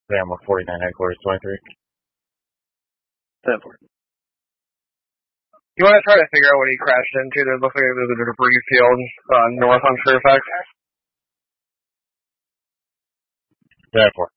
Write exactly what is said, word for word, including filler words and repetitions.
Bama forty-nine headquarters twenty-three. ten four. You want to try to figure out what he crashed into? There looks like there's a debris field uh, north on Fairfax. ten four.